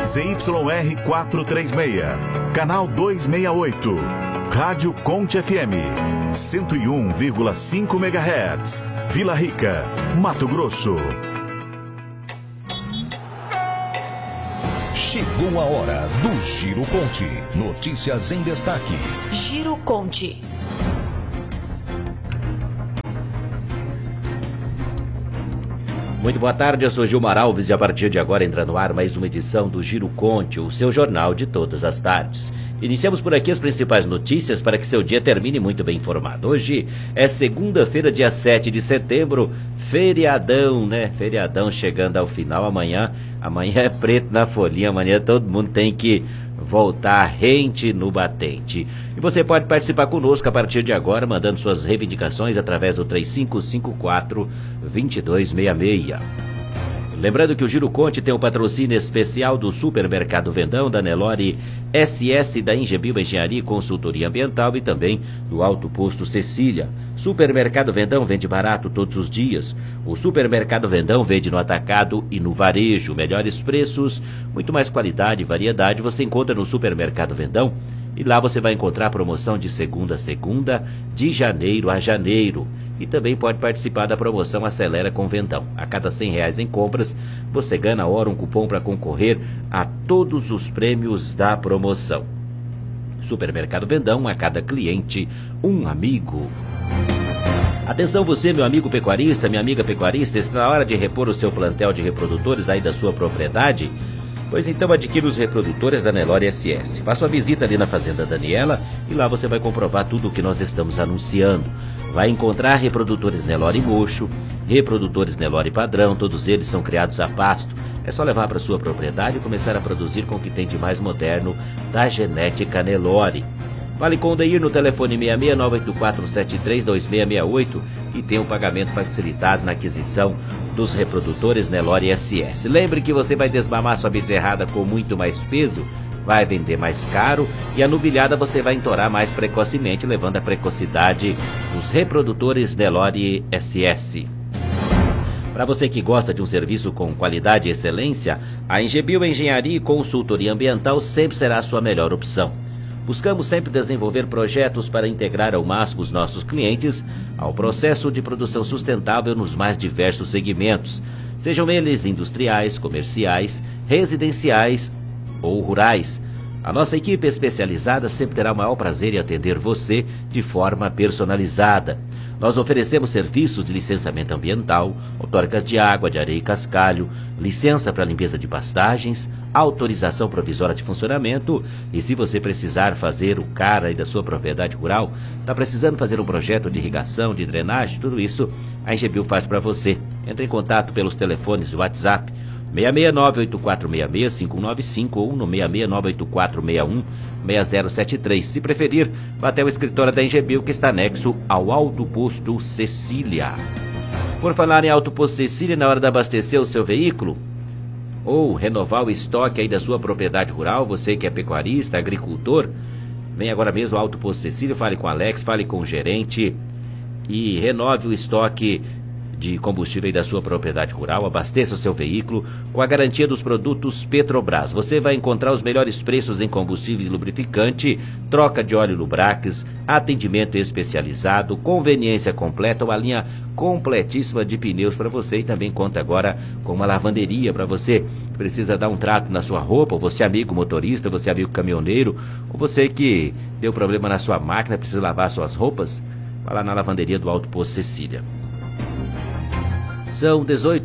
ZYR 436, canal 268, Rádio Conte FM, 101,5 MHz, Vila Rica, Mato Grosso. Chegou a hora do Giro Conte. Notícias em destaque. Giro Conte. Muito boa tarde, eu sou Gilmar Alves e a partir de agora entra no ar mais uma edição do Giro Conte, o seu jornal de todas as tardes. Iniciamos por aqui as principais notícias para que seu dia termine muito bem informado. Hoje é segunda-feira, dia 7 de setembro, feriadão, né? Feriadão chegando ao final. Amanhã é preto na folhinha, amanhã todo mundo tem que voltar rente no batente. E você pode participar conosco a partir de agora, mandando suas reivindicações através do 3554-2266. Lembrando que o Giro Conte tem o patrocínio especial do Supermercado Vendão, da Nelore SS, da Ingebio Engenharia e Consultoria Ambiental e também do Alto Posto Cecília. Supermercado Vendão vende barato todos os dias. O Supermercado Vendão vende no atacado e no varejo. Melhores preços, muito mais qualidade e variedade você encontra no Supermercado Vendão. E lá você vai encontrar promoção de segunda a segunda, de janeiro a janeiro. E também pode participar da promoção Acelera com Vendão. A cada R$100 em compras, você ganha na hora um cupom para concorrer a todos os prêmios da promoção. Supermercado Vendão, a cada cliente, um amigo. Atenção você, meu amigo pecuarista, minha amiga pecuarista, está na hora de repor o seu plantel de reprodutores aí da sua propriedade? Pois então adquira os reprodutores da Nelore SS. Faça uma visita ali na Fazenda Daniela e lá você vai comprovar tudo o que nós estamos anunciando. Vai encontrar reprodutores Nelore Mocho, reprodutores Nelore Padrão, todos eles são criados a pasto. É só levar para sua propriedade e começar a produzir com o que tem de mais moderno da genética Nelore. Fale com o Deir no telefone 66984732668 e tem um pagamento facilitado na aquisição dos reprodutores Nelore SS. Lembre que você vai desmamar sua bezerrada com muito mais peso, vai vender mais caro e a novilhada você vai entorar mais precocemente, levando a precocidade dos reprodutores Nelore SS. Para você que gosta de um serviço com qualidade e excelência, a Ingebio Engenharia e Consultoria Ambiental sempre será a sua melhor opção. Buscamos sempre desenvolver projetos para integrar ao máximo os nossos clientes ao processo de produção sustentável nos mais diversos segmentos, sejam eles industriais, comerciais, residenciais ou rurais. A nossa equipe especializada sempre terá o maior prazer em atender você de forma personalizada. Nós oferecemos serviços de licenciamento ambiental, outorgas de água, de areia e cascalho, licença para limpeza de pastagens, autorização provisória de funcionamento e se você precisar fazer o CAR aí da sua propriedade rural, está precisando fazer um projeto de irrigação, de drenagem, tudo isso a Ingebio faz para você. Entre em contato pelos telefones do WhatsApp 669-8466-5195 ou no 669-8461-6073. Se preferir, vá até o escritório da Ingebio que está anexo ao Alto Posto Cecília. Por falar em Alto Posto Cecília, na hora de abastecer o seu veículo ou renovar o estoque aí da sua propriedade rural, você que é pecuarista, agricultor, vem agora mesmo ao Alto Posto Cecília, fale com o Alex, fale com o gerente e renove o estoque de combustível aí da sua propriedade rural, abasteça o seu veículo com a garantia dos produtos Petrobras. Você vai encontrar os melhores preços em combustíveis e lubrificante, troca de óleo Lubrax, atendimento especializado, conveniência completa, uma linha completíssima de pneus para você e também conta agora com uma lavanderia para você que precisa dar um trato na sua roupa, ou você amigo motorista, você amigo caminhoneiro, ou você que deu problema na sua máquina, precisa lavar suas roupas, vai lá na lavanderia do Alto Posto Cecília. São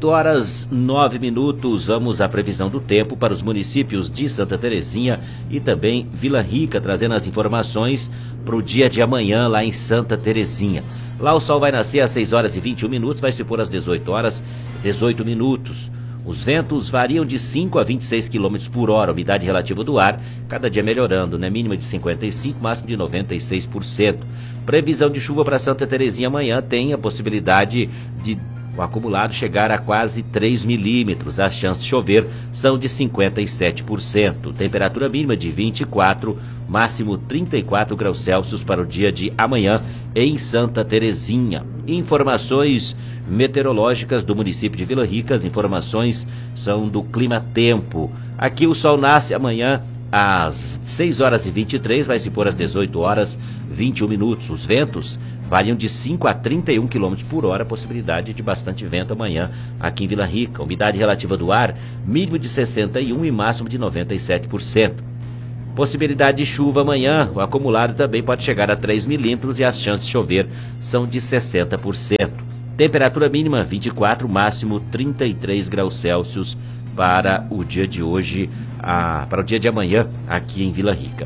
18h09. Vamos à previsão do tempo para os municípios de Santa Terezinha e também Vila Rica, trazendo as informações para o dia de amanhã lá em Santa Terezinha. Lá o sol vai nascer às 6h21, vai se pôr às 18h18. Os ventos variam de 5 a 26 km por hora, a umidade relativa do ar cada dia melhorando, né? Mínima de 55%, máximo de 96%. Previsão de chuva para Santa Terezinha amanhã tem a possibilidade de o acumulado chegar a quase 3 milímetros. As chances de chover são de 57%. Temperatura mínima de 24, máximo 34 graus Celsius para o dia de amanhã em Santa Terezinha. Informações meteorológicas do município de Vila Rica. As informações são do Clima Tempo. Aqui o sol nasce amanhã às 6h23, vai se pôr às 18h21. Os ventos variam de 5 a 31 km por hora, possibilidade de bastante vento amanhã aqui em Vila Rica. Umidade relativa do ar, mínimo de 61% e máximo de 97%. Possibilidade de chuva amanhã, o acumulado também pode chegar a 3 milímetros e as chances de chover são de 60%. Temperatura mínima 24, máximo 33 graus Celsius para o dia de hoje, para o dia de amanhã aqui em Vila Rica.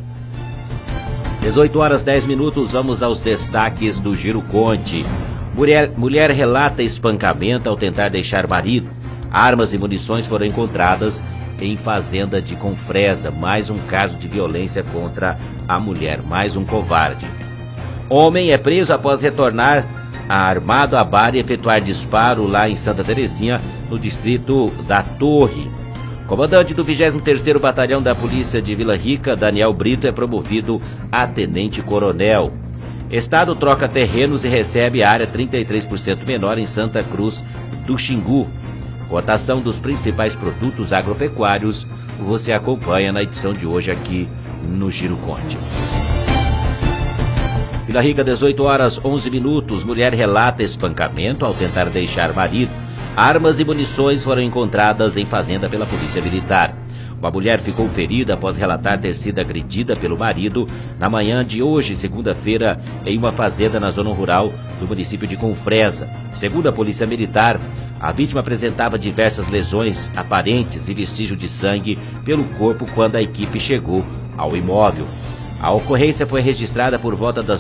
18h10, vamos aos destaques do Giro Conte. Mulher relata espancamento ao tentar deixar marido. Armas e munições foram encontradas em fazenda de Confresa. Mais um caso de violência contra a mulher, mais um covarde. Homem é preso após retornar armado a bar e efetuar disparo lá em Santa Terezinha, no distrito da Torre. Comandante do 23º Batalhão da Polícia de Vila Rica, Daniel Brito, é promovido a tenente-coronel. Estado troca terrenos e recebe área 33% menor em Santa Cruz do Xingu. Cotação dos principais produtos agropecuários você acompanha na edição de hoje aqui no Giro Conte. Vila Rica, 18h11, mulher relata espancamento ao tentar deixar marido. Armas e munições foram encontradas em fazenda pela Polícia Militar. Uma mulher ficou ferida após relatar ter sido agredida pelo marido na manhã de hoje, segunda-feira, em uma fazenda na zona rural do município de Confresa. Segundo a Polícia Militar, a vítima apresentava diversas lesões aparentes e vestígio de sangue pelo corpo quando a equipe chegou ao imóvel. A ocorrência foi registrada por volta das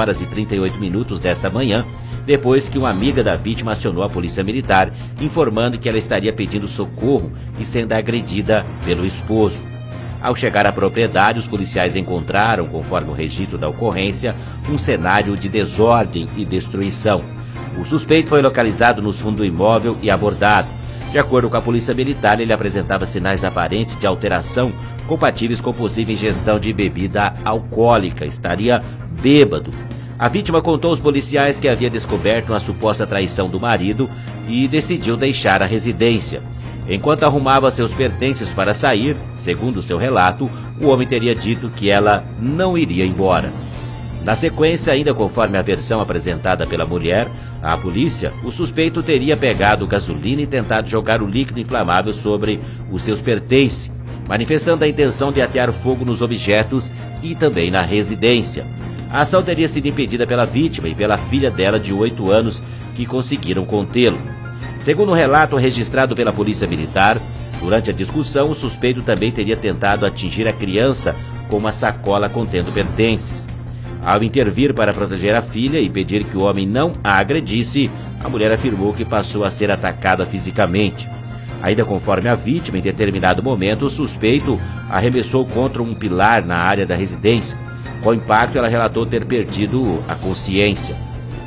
9h38 desta manhã, depois que uma amiga da vítima acionou a Polícia Militar, informando que ela estaria pedindo socorro e sendo agredida pelo esposo. Ao chegar à propriedade, os policiais encontraram, conforme o registro da ocorrência, um cenário de desordem e destruição. O suspeito foi localizado nos fundos do imóvel e abordado. De acordo com a Polícia Militar, ele apresentava sinais aparentes de alteração compatíveis com possível ingestão de bebida alcoólica. Estaria bêbado. A vítima contou aos policiais que havia descoberto uma suposta traição do marido e decidiu deixar a residência. Enquanto arrumava seus pertences para sair, segundo seu relato, o homem teria dito que ela não iria embora. Na sequência, ainda conforme a versão apresentada pela mulher à polícia, o suspeito teria pegado gasolina e tentado jogar o líquido inflamável sobre os seus pertences, manifestando a intenção de atear fogo nos objetos e também na residência. A ação teria sido impedida pela vítima e pela filha dela de 8 anos, que conseguiram contê-lo. Segundo um relato registrado pela Polícia Militar, durante a discussão, o suspeito também teria tentado atingir a criança com uma sacola contendo pertences. Ao intervir para proteger a filha e pedir que o homem não a agredisse, a mulher afirmou que passou a ser atacada fisicamente. Ainda conforme a vítima, em determinado momento, o suspeito arremessou contra um pilar na área da residência. Com o impacto, ela relatou ter perdido a consciência.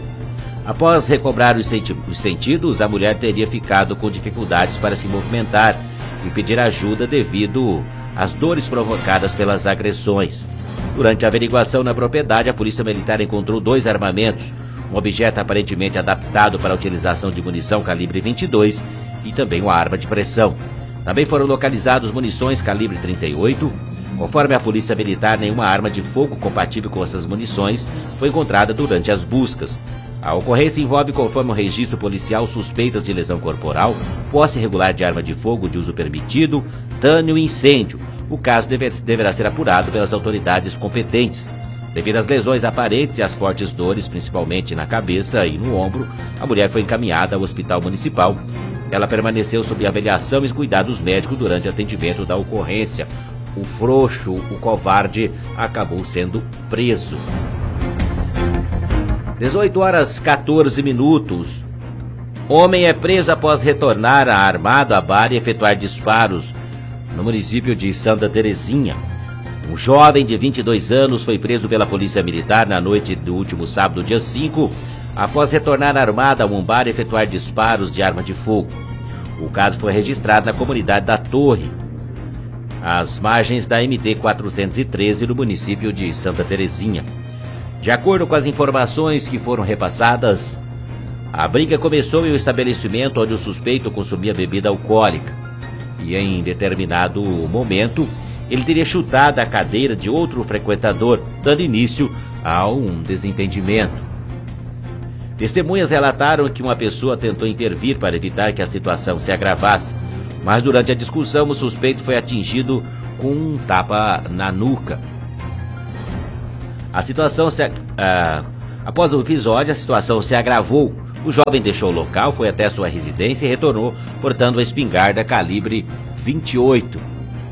Após recobrar os sentidos, a mulher teria ficado com dificuldades para se movimentar e pedir ajuda devido às dores provocadas pelas agressões. Durante a averiguação na propriedade, a Polícia Militar encontrou 2 armamentos, um objeto aparentemente adaptado para a utilização de munição calibre 22 e também uma arma de pressão. Também foram localizados munições calibre 38. Conforme a Polícia Militar, nenhuma arma de fogo compatível com essas munições foi encontrada durante as buscas. A ocorrência envolve, conforme o registro policial, suspeitas de lesão corporal, posse irregular de arma de fogo de uso permitido, dano e incêndio. O caso deverá ser apurado pelas autoridades competentes. Devido às lesões aparentes e às fortes dores, principalmente na cabeça e no ombro, a mulher foi encaminhada ao hospital municipal. Ela permaneceu sob avaliação e cuidados médicos durante o atendimento da ocorrência. O frouxo, o covarde, acabou sendo preso. 18h14. Homem é preso após retornar armado a bar e efetuar disparos no município de Santa Terezinha. Um jovem de 22 anos foi preso pela Polícia Militar na noite do último sábado, dia 5, após retornar armado a um bar e efetuar disparos de arma de fogo. O caso foi registrado na comunidade da Torre, às margens da MT 413 no município de Santa Terezinha. De acordo com as informações que foram repassadas, a briga começou em um estabelecimento onde o suspeito consumia bebida alcoólica. e em determinado momento ele teria chutado a cadeira de outro frequentador, dando início a um desentendimento. Testemunhas relataram que uma pessoa tentou intervir para evitar que a situação se agravasse, mas durante a discussão o suspeito foi atingido com um tapa na nuca. Após o episódio, a situação se agravou. O jovem deixou o local, foi até sua residência e retornou portando uma espingarda calibre 28.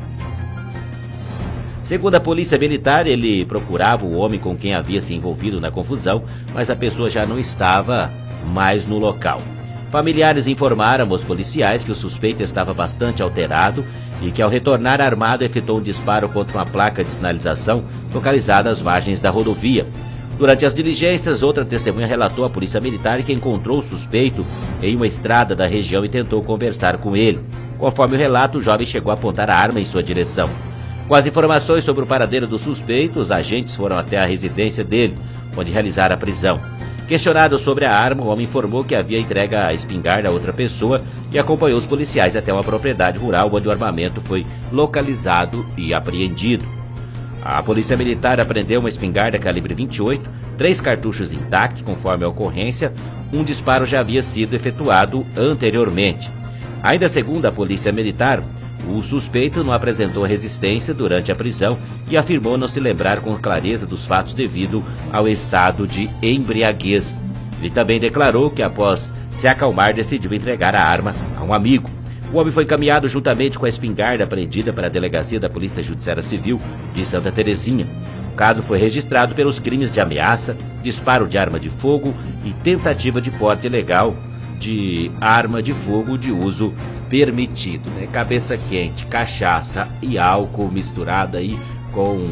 Segundo a polícia militar, ele procurava o homem com quem havia se envolvido na confusão, mas a pessoa já não estava mais no local. Familiares informaram aos policiais que o suspeito estava bastante alterado e que ao retornar armado efetuou um disparo contra uma placa de sinalização localizada às margens da rodovia. Durante as diligências, outra testemunha relatou à polícia militar que encontrou o suspeito em uma estrada da região e tentou conversar com ele. Conforme o relato, o jovem chegou a apontar a arma em sua direção. Com as informações sobre o paradeiro do suspeito, os agentes foram até a residência dele, onde realizaram a prisão. Questionado sobre a arma, o homem informou que havia entregue a espingarda a outra pessoa e acompanhou os policiais até uma propriedade rural onde o armamento foi localizado e apreendido. A polícia militar apreendeu uma espingarda calibre 28, 3 cartuchos intactos conforme a ocorrência, um disparo já havia sido efetuado anteriormente. Ainda segundo a polícia militar, o suspeito não apresentou resistência durante a prisão e afirmou não se lembrar com clareza dos fatos devido ao estado de embriaguez. Ele também declarou que após se acalmar decidiu entregar a arma a um amigo. O homem foi encaminhado juntamente com a espingarda apreendida para a delegacia da Polícia Judiciária Civil de Santa Terezinha. O caso foi registrado pelos crimes de ameaça, disparo de arma de fogo e tentativa de porte ilegal de arma de fogo de uso permitido, né? Cabeça quente, cachaça e álcool misturado aí com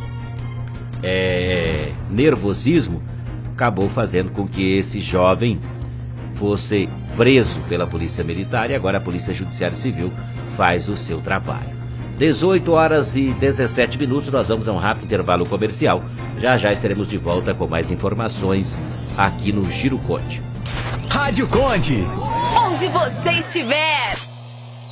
nervosismo acabou fazendo com que esse jovem fosse preso pela Polícia Militar e agora a Polícia Judiciária Civil faz o seu trabalho. 18h17, nós vamos a um rápido intervalo comercial. Já já estaremos de volta com mais informações aqui no Giro Conte. Rádio Conte. Onde você estiver.